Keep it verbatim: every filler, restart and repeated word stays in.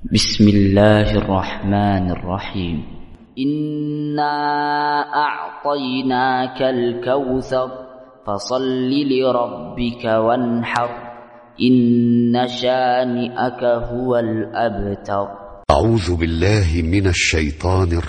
بسم الله الرحمن الرحيم. إنا أعطيناك الكوثر فصل لربك وانحر إن شانئك هو الأبتر. أعوذ بالله من الشيطان الرجيم.